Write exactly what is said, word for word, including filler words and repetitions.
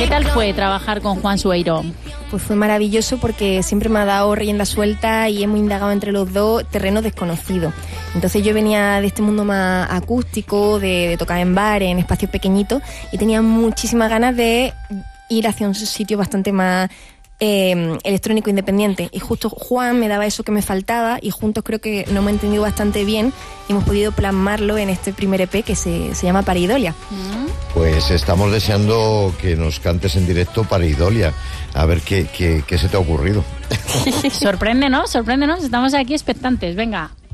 ¿Qué tal fue trabajar con Juan Sueiro? Pues fue maravilloso porque siempre me ha dado rienda suelta y hemos indagado entre los dos terreno desconocido. Entonces yo venía de este mundo más acústico, de, de tocar en bares, en espacios pequeñitos, y tenía muchísimas ganas de ir hacia un sitio bastante más eh, electrónico independiente. Y justo Juan me daba eso que me faltaba y juntos creo que nos hemos entendido bastante bien y hemos podido plasmarlo en este primer E P que se, se llama Pareidolia. Pues estamos deseando que nos cantes en directo Pareidolia. A ver qué, qué, qué se te ha ocurrido. Sorpréndenos, sorpréndenos. Estamos aquí expectantes. Venga.